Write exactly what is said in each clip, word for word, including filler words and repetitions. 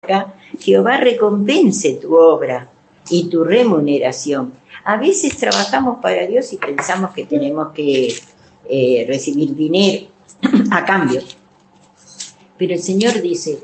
Jehová recompense tu obra y tu remuneración. A veces trabajamos para Dios y pensamos que tenemos que eh, recibir dinero a cambio. Pero el Señor dice,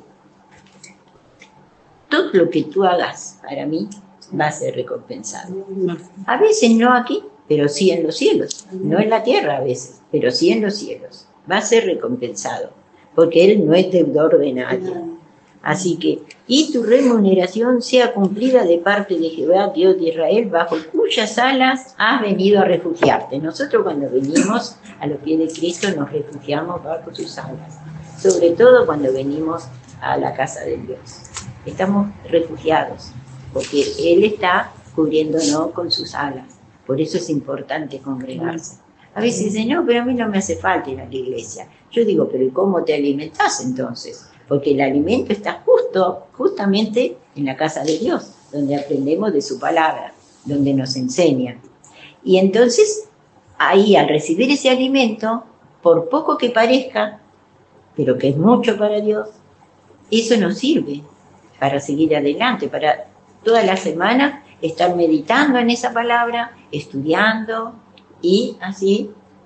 todo lo que tú hagas para mí va a ser recompensado. A veces no aquí, pero sí en los cielos. No en la tierra a veces, pero sí en los cielos. Va a ser recompensado, porque Él no es deudor de nadie. Así que, y tu remuneración sea cumplida de parte de Jehová, Dios de Israel, bajo cuyas alas has venido a refugiarte. Nosotros cuando venimos a los pies de Cristo nos refugiamos bajo sus alas. Sobre todo cuando venimos a la casa de Dios. Estamos refugiados, porque Él está cubriéndonos con sus alas. Por eso es importante congregarse. A veces dicen, no, pero a mí no me hace falta ir a la iglesia. Yo digo, pero ¿y cómo te alimentás entonces? Porque el alimento está justo, justamente en la casa de Dios, donde aprendemos de su palabra, donde nos enseña. Y entonces, ahí al recibir ese alimento, por poco que parezca, pero que es mucho para Dios, eso nos sirve para seguir adelante, para toda la semana estar meditando en esa palabra, estudiando y así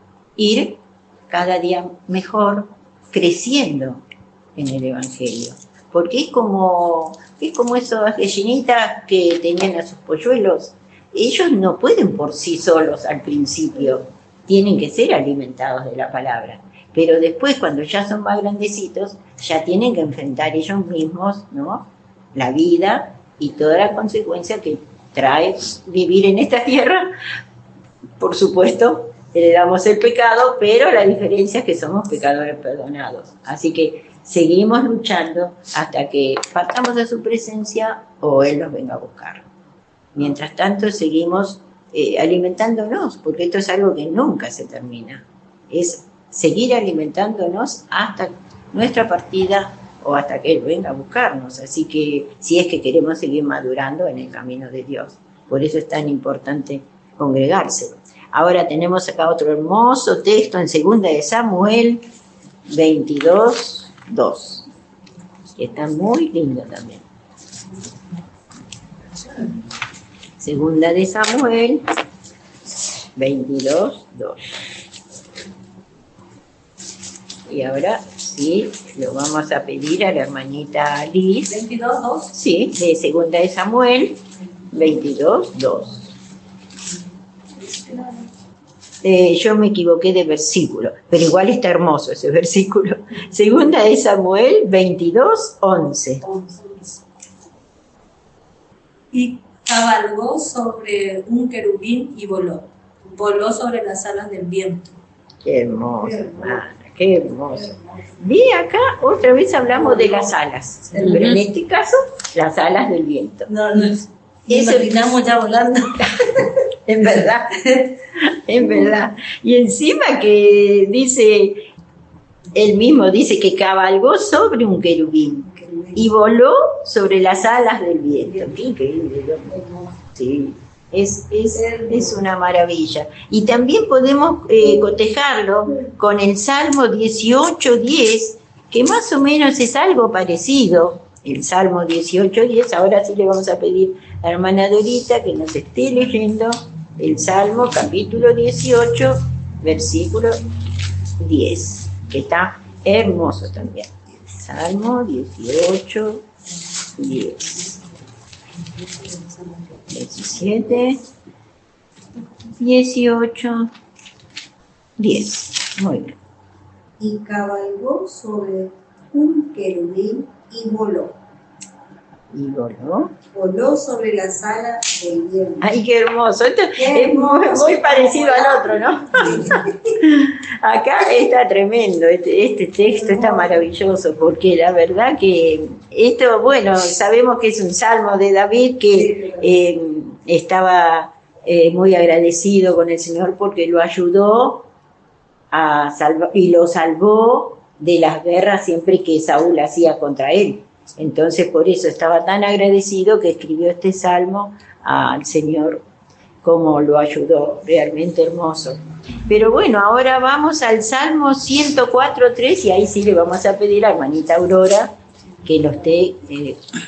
ir cada día mejor, creciendo en el Evangelio. Porque es como, es como esas gallinitas que tenían a sus polluelos. Ellos no pueden por sí solos al principio, tienen que ser alimentados de la palabra. Pero después, cuando ya son más grandecitos, ya tienen que enfrentar ellos mismos, ¿no?, la vida y todas las consecuencias que trae vivir en esta tierra. Por supuesto, heredamos el pecado, pero la diferencia es que somos pecadores perdonados. Así que seguimos luchando hasta que partamos de su presencia o Él nos venga a buscar. Mientras tanto, seguimos eh, alimentándonos, porque esto es algo que nunca se termina. Es seguir alimentándonos hasta nuestra partida o hasta que Él venga a buscarnos. Así que si es que queremos seguir madurando en el camino de Dios. Por eso es tan importante congregarse. Ahora tenemos acá otro hermoso texto en segunda de Samuel veintidós, dos, que está muy lindo también. Segunda de Samuel veintidós, dos. Y ahora sí, lo vamos a pedir a la hermanita Liz. veintidós, dos. Sí, de segunda de Samuel veintidós, dos. Eh, yo me equivoqué de versículo, pero igual está hermoso ese versículo. Segunda de Samuel veintidós, once. Y cabalgó sobre un querubín y voló. Voló sobre las alas del viento. Qué hermoso, hermana, qué hermoso. Vi acá, otra vez hablamos de las alas, pero en este caso, las alas del viento. No, no. Y eso imaginamos ya volando. En verdad, en verdad. Y encima que dice, él mismo dice que cabalgó sobre un querubín y voló sobre las alas del viento. Qué increíble, ¿no? Sí, es, es, es una maravilla. Y también podemos eh, cotejarlo con el Salmo dieciocho, diez, que más o menos es algo parecido. El Salmo dieciocho, diez, ahora sí le vamos a pedir a la hermana Dorita que nos esté leyendo el Salmo capítulo dieciocho, versículo diez, que está hermoso también. Salmo dieciocho, diez. diecisiete, dieciocho, diez. Muy bien. Y cabalgó sobre un querubín y voló. Y voló. Voló sobre las alas del viento. ¡Ay, qué hermoso! Esto Qué es muy, muy parecido al otro, ¿no? Acá está tremendo, este, este texto está maravilloso, porque la verdad que esto, bueno, sabemos que es un salmo de David que eh, estaba eh, muy agradecido con el Señor porque lo ayudó a salvar, y lo salvó de las guerras siempre que Saúl hacía contra él. Entonces por eso estaba tan agradecido que escribió este salmo al Señor, como lo ayudó, realmente hermoso. Pero bueno, ahora vamos al Salmo ciento cuatro, tres y ahí sí le vamos a pedir a hermanita Aurora que lo esté eh,